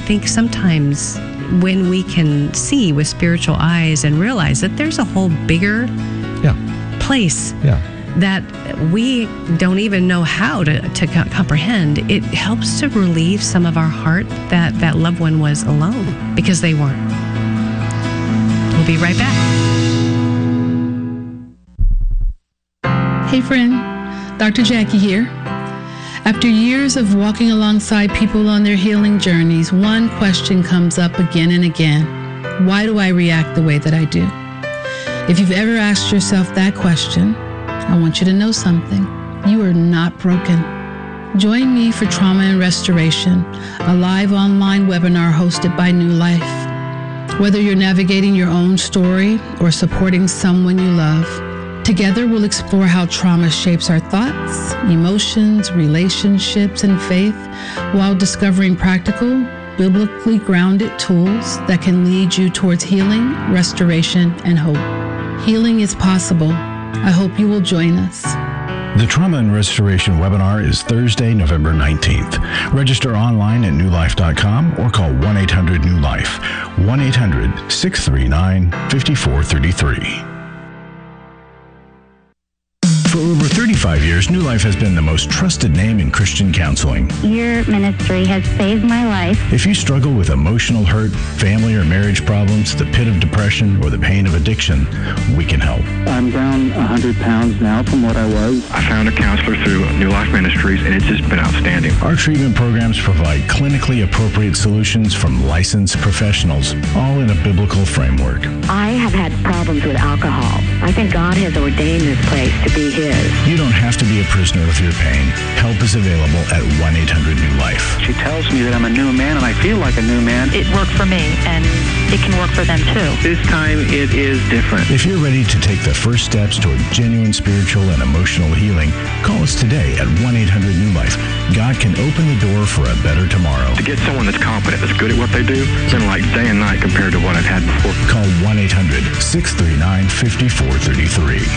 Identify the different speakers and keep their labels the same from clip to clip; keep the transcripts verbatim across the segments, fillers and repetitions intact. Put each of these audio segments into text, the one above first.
Speaker 1: think sometimes when we can see with spiritual eyes and realize that there's a whole bigger
Speaker 2: yeah.
Speaker 1: place
Speaker 2: yeah.
Speaker 1: that we don't even know how to, to co- comprehend, it helps to relieve some of our heart that that loved one was alone because they weren't. We'll be right back.
Speaker 3: Hey friend, Doctor Jackie here. After years of walking alongside people on their healing journeys, one question comes up again and again. Why do I react the way that I do? If you've ever asked yourself that question, I want you to know something. You are not broken. Join me for Trauma and Restoration, a live online webinar hosted by New Life. Whether you're navigating your own story or supporting someone you love, together we'll explore how trauma shapes our thoughts, emotions, relationships, and faith while discovering practical, biblically grounded tools that can lead you towards healing, restoration, and hope. Healing is possible. I hope you will join us.
Speaker 2: The Trauma and Restoration webinar is Thursday, November nineteenth. Register online at new life dot com or call one eight hundred new life, one eight hundred, six three nine, five four three three. For over thirty-five years, New Life has been the most trusted name in Christian counseling.
Speaker 4: Your ministry has saved my life.
Speaker 2: If you struggle with emotional hurt, family or marriage problems, the pit of depression, or the pain of addiction, we can help.
Speaker 5: I'm down one hundred pounds now from what I was.
Speaker 6: I found a counselor through New Life Ministries, and it's just been outstanding.
Speaker 2: Our treatment programs provide clinically appropriate solutions from licensed professionals, all in a biblical framework.
Speaker 4: I have had problems with alcohol. I think God has ordained this place to be His.
Speaker 2: You don't have to be a prisoner of your pain. Help is available at one eight hundred new life.
Speaker 5: She tells me that I'm a new man, and I feel like a new man.
Speaker 7: It worked for me, and it can work for them too.
Speaker 5: This time it is different.
Speaker 2: If you're ready to take the first steps toward genuine spiritual and emotional healing, call us today at one eight hundred new life. God can open the door for a better tomorrow.
Speaker 6: To get someone that's competent, that's good at what they do, it's been like day and night compared to what I've had before.
Speaker 2: Call one eight hundred, six three nine, five four three three.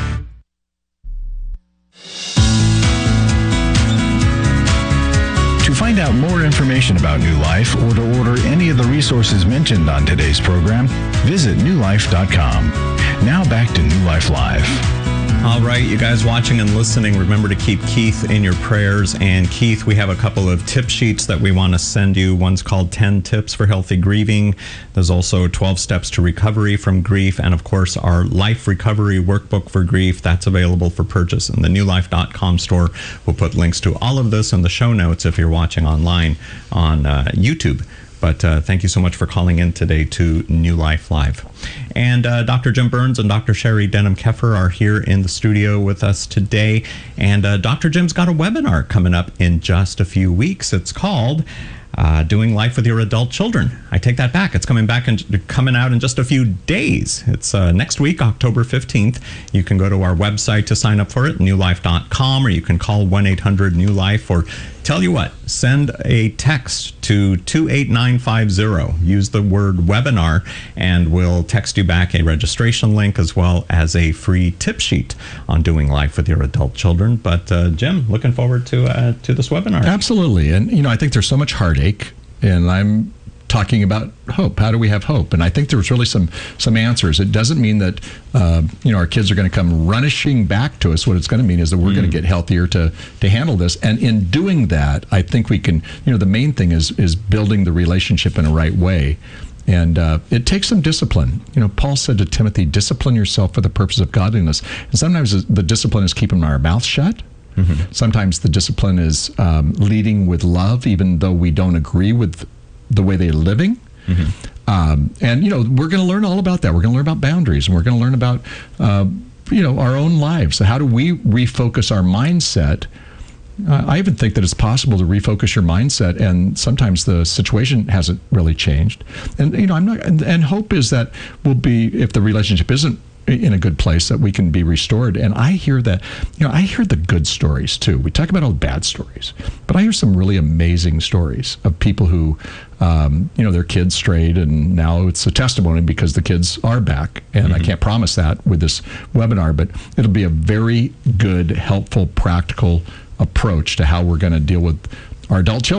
Speaker 2: To find out more information about New Life or to order any of the resources mentioned on today's program, visit new life dot com. Now back to New Life Live.
Speaker 8: All right, you guys watching and listening, remember to keep Keith in your prayers. And Keith, we have a couple of tip sheets that we want to send you. One's called ten Tips for Healthy Grieving. There's also twelve Steps to Recovery from Grief. And of course, our Life Recovery Workbook for Grief. That's available for purchase in the new life dot com store. We'll put links to all of this in the show notes if you're watching online on uh, YouTube. But uh, thank you so much for calling in today to New Life Live. And uh, Doctor Jim Burns and Doctor Sherry Denham-Keffer are here in the studio with us today. And uh, Doctor Jim's got a webinar coming up in just a few weeks. It's called uh, Doing Life with Your Adult Children. I take that back. It's coming back and coming out in just a few days. It's uh, next week, October fifteenth. You can go to our website to sign up for it, new life dot com, or you can call one eight hundred new life, or tell you what, send a text to two eight nine five zero. Use the word webinar, and we'll text you back a registration link as well as a free tip sheet on doing life with your adult children. But uh, Jim, looking forward to uh, to this webinar.
Speaker 2: Absolutely. And, you know, I think there's so much heartache, and I'm talking about hope. How do we have hope? And I think there's really some some answers. It doesn't mean that uh, you know our kids are going to come rushing back to us. What it's going to mean is that we're mm. going to get healthier to to handle this. And in doing that, I think we can. You know, the main thing is is building the relationship in a right way. And uh, it takes some discipline. You know, Paul said to Timothy, "Discipline yourself for the purpose of godliness." And sometimes the discipline is keeping our mouth shut. Mm-hmm. Sometimes the discipline is um, leading with love, even though we don't agree with the way they're living. Mm-hmm. Um, and, you know, we're going to learn all about that. We're going to learn about boundaries, and we're going to learn about, uh, you know, our own lives. So how do we refocus our mindset? Uh, I even think that it's possible to refocus your mindset, and sometimes the situation hasn't really changed. And, you know, I'm not, and, and hope is that we'll be, if the relationship isn't in a good place, that we can be restored. And I hear that, you know, I hear the good stories too. We talk about all the bad stories, but I hear some really amazing stories of people who, um, you know, their kids strayed, and now it's a testimony because the kids are back. And mm-hmm. I can't promise that with this webinar, but it'll be a very good, helpful, practical approach to how we're going to deal with our adult children.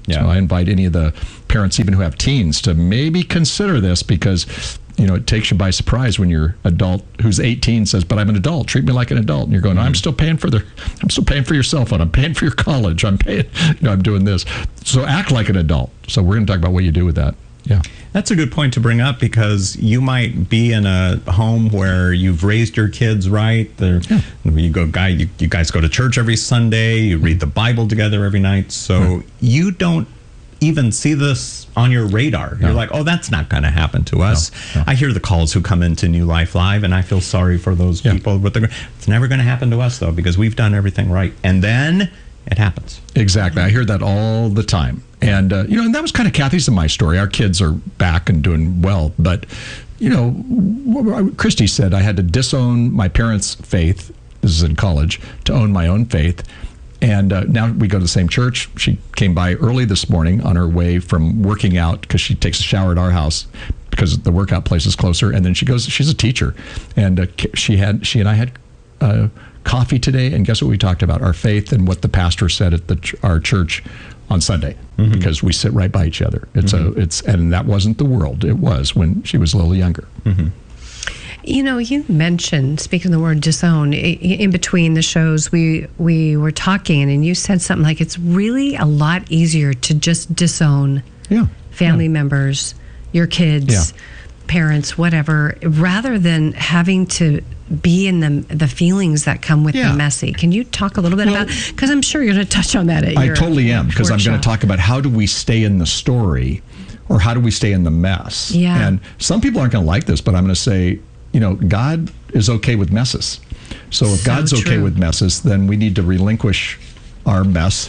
Speaker 8: Yeah.
Speaker 2: So I invite any of the parents, even who have teens, to maybe consider this, because you know, it takes you by surprise when your adult who's eighteen says, "But I'm an adult. Treat me like an adult." And you're going, mm-hmm. "I'm still paying for the, I'm still paying for your cell phone. I'm paying for your college. I'm paying, you know, I'm doing this." So act like an adult. So we're going to talk about what you do with that. Yeah.
Speaker 8: That's a good point to bring up, because you might be in a home where you've raised your kids right. Yeah. You go, guy, you, you guys go to church every Sunday. You read the Bible together every night. So right. you don't even see this on your radar. You're no. like, oh, that's not going to happen to us. No, no. I hear the calls who come into New Life Live, and I feel sorry for those yeah. people. But it's never going to happen to us, though, because we've done everything right. And then it happens.
Speaker 2: Exactly. I hear that all the time. And, uh, you know, and that was kind of Kathy's and my story. Our kids are back and doing well. But, you know, Christy said I had to disown my parents' faith, this is in college, to own my own faith. And uh, now we go to the same church. She came by early this morning on her way from working out, because she takes a shower at our house because the workout place is closer. And then she goes, she's a teacher. And uh, she had, she and I had uh, coffee today. And guess what we talked about? Our faith and what the pastor said at the ch- our church on Sunday, mm-hmm. because we sit right by each other. It's mm-hmm. a, it's, and that wasn't the world. It was when she was a little younger.
Speaker 8: Mm-hmm.
Speaker 1: You know, you mentioned, speaking of the word disown, in between the shows, we we were talking, and you said something like it's really a lot easier to just disown
Speaker 2: yeah.
Speaker 1: family
Speaker 2: yeah.
Speaker 1: members, your kids,
Speaker 2: yeah.
Speaker 1: parents, whatever, rather than having to be in the the feelings that come with
Speaker 2: yeah.
Speaker 1: the messy. Can you talk a little bit
Speaker 2: well,
Speaker 1: about, because I'm sure you're going to touch on that at
Speaker 2: I
Speaker 1: your
Speaker 2: totally am, because I'm going to talk about how do we stay in the story, or how do we stay in the mess.
Speaker 1: Yeah.
Speaker 2: And some people aren't going to like this, but I'm going to say, you know, God is okay with messes. So if
Speaker 1: so
Speaker 2: God's okay
Speaker 1: true.
Speaker 2: with messes, then we need to relinquish our mess,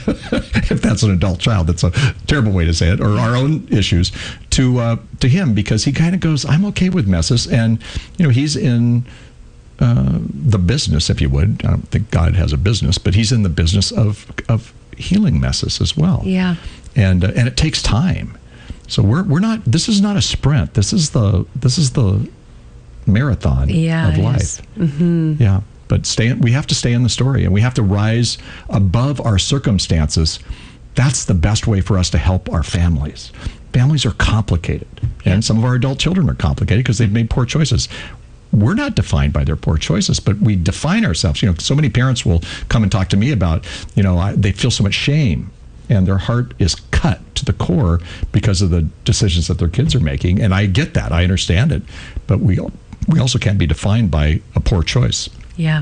Speaker 2: if that's an adult child, that's a terrible way to say it, or our own issues, to uh, to him, because he kind of goes, I'm okay with messes. And, you know, he's in uh, the business, if you would. I don't think God has a business, but he's in the business of of healing messes as well.
Speaker 1: Yeah.
Speaker 2: And uh, and it takes time. So we're we're not, this is not a sprint. This is the, this is the marathon
Speaker 1: yeah,
Speaker 2: of life.
Speaker 1: Mm-hmm.
Speaker 2: Yeah. But stay, we have to stay in the story, and we have to rise above our circumstances. That's the best way for us to help our families. Families are complicated, yeah. and some of our adult children are complicated because they've made poor choices. We're not defined by their poor choices, but we define ourselves. You know, so many parents will come and talk to me about, you know, I, they feel so much shame, and their heart is cut to the core because of the decisions that their kids are making. And I get that. I understand it. But we we also can't be defined by a poor choice.
Speaker 1: Yeah.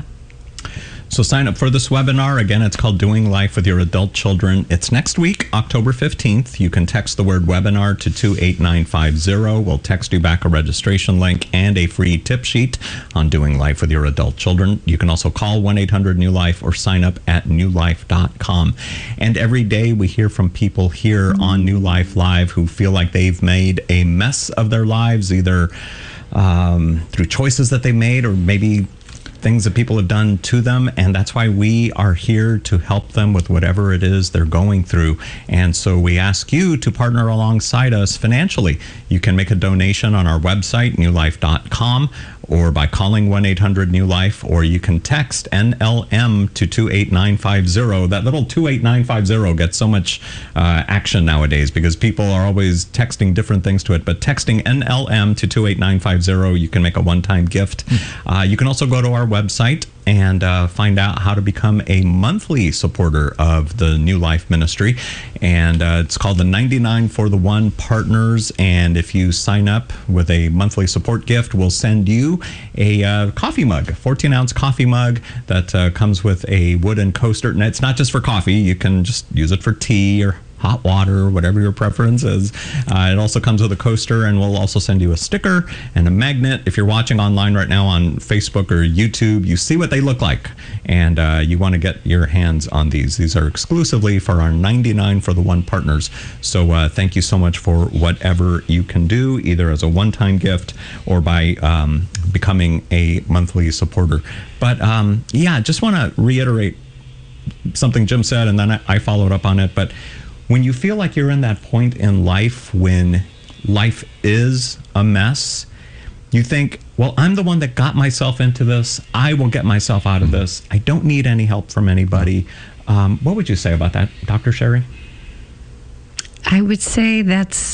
Speaker 8: So sign up for this webinar. Again, it's called Doing Life with Your Adult Children. It's next week, October fifteenth. You can text the word webinar to two eight nine five zero. We'll text you back a registration link and a free tip sheet on doing life with your adult children. You can also call one eight hundred new life or sign up at new life dot com. And every day we hear from people here on New Life Live who feel like they've made a mess of their lives, either um, through choices that they made or maybe things that people have done to them, and that's why we are here to help them with whatever it is they're going through. And so we ask you to partner alongside us financially. You can make a donation on our website, new life dot com, or by calling one eight hundred new life, or you can text N L M to two eight nine five zero. That little two eight nine five zero gets so much uh, action nowadays because people are always texting different things to it. But texting N L M to two eight nine five zero, you can make a one-time gift. Mm. Uh, you can also go to our website and uh, find out how to become a monthly supporter of the New Life Ministry. And uh, it's called the ninety-nine for the One Partners. And if you sign up with a monthly support gift, we'll send you a uh, coffee mug, a fourteen ounce coffee mug that uh, comes with a wooden coaster. And it's not just for coffee. You can just use it for tea or hot water, whatever your preference is. Uh, it also comes with a coaster, and we'll also send you a sticker and a magnet. If you're watching online right now on Facebook or YouTube, you see what they look like, and uh, you want to get your hands on these. These are exclusively for our ninety-nine for the One partners. So uh, thank you so much for whatever you can do, either as a one-time gift or by um, becoming a monthly supporter. But um, yeah, just want to reiterate something Jim said, and then I, I followed up on it. But when you feel like you're in that point in life when life is a mess, you think, well, I'm the one that got myself into this. I will get myself out of this. I don't need any help from anybody. Um, what would you say about that, Doctor Sherry?
Speaker 1: I would say that's